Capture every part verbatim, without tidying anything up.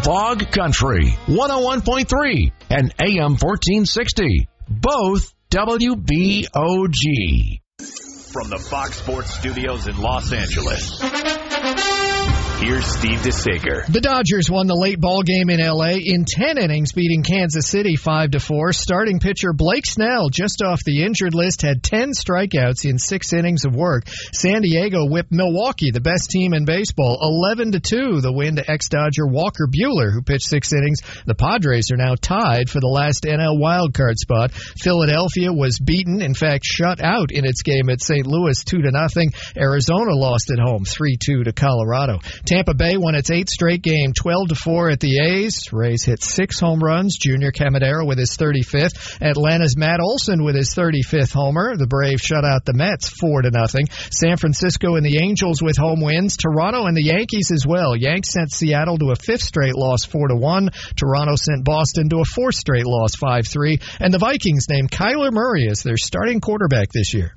Fog Country, one oh one point three and A M fourteen sixty. Both W B O G. From the Fox Sports Studios in Los Angeles, here's Steve DeSager. The Dodgers won the late ball game in L A in ten innings, beating Kansas City five to four. Starting pitcher Blake Snell, just off the injured list, had ten strikeouts in six innings of work. San Diego whipped Milwaukee, the best team in baseball, eleven to two. The win to ex-Dodger Walker Buehler, who pitched six innings. The Padres are now tied for the last N L wildcard spot. Philadelphia was beaten, in fact, shut out in its game at Saint Louis two to nothing. Arizona lost at home three two to Colorado. Tampa Bay won its eighth straight game, twelve to four at the A's. Rays hit six home runs. Junior Caminero with his thirty-fifth. Atlanta's Matt Olson with his thirty-fifth homer. The Braves shut out the Mets four to nothing. San Francisco and the Angels with home wins. Toronto and the Yankees as well. Yanks sent Seattle to a fifth straight loss four to one. Toronto sent Boston to a fourth straight loss five three. And the Vikings named Kyler Murray as their starting quarterback this year.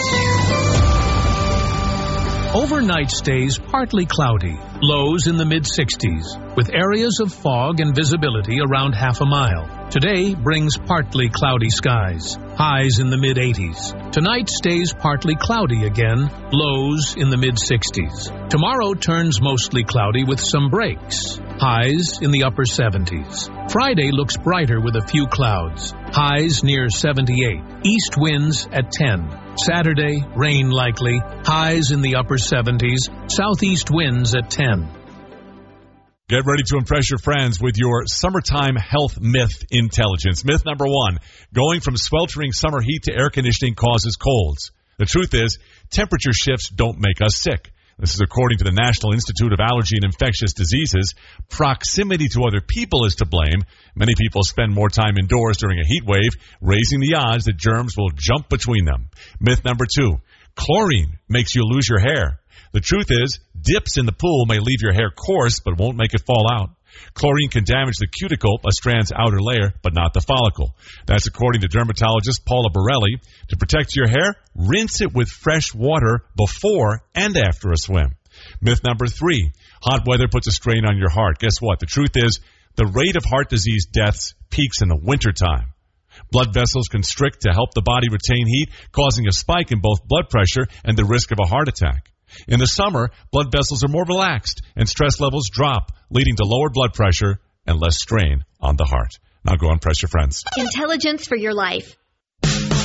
Overnight stays partly cloudy, lows in the mid sixties, with areas of fog and visibility around half a mile. Today brings partly cloudy skies, highs in the mid eighties. Tonight stays partly cloudy again, lows in the mid sixties. Tomorrow turns mostly cloudy with some breaks, highs in the upper seventies. Friday looks brighter with a few clouds, highs near seventy-eight. East winds at ten. Saturday, rain likely, highs in the upper seventies, southeast winds at ten. Get ready to impress your friends with your summertime health myth intelligence. Myth number one, going from sweltering summer heat to air conditioning causes colds. The truth is, temperature shifts don't make us sick. This is according to the National Institute of Allergy and Infectious Diseases. Proximity to other people is to blame. Many people spend more time indoors during a heat wave, raising the odds that germs will jump between them. Myth number two, chlorine makes you lose your hair. The truth is, dips in the pool may leave your hair coarse, but won't make it fall out. Chlorine can damage the cuticle, a strand's outer layer, but not the follicle. That's according to dermatologist Paula Borelli. To protect your hair, rinse it with fresh water before and after a swim. Myth number three, hot weather puts a strain on your heart. Guess what? The truth is, the rate of heart disease deaths peaks in the wintertime. Blood vessels constrict to help the body retain heat, causing a spike in both blood pressure and the risk of a heart attack. In the summer, blood vessels are more relaxed and stress levels drop, leading to lower blood pressure and less strain on the heart. Now go and press your friends. Intelligence for your life.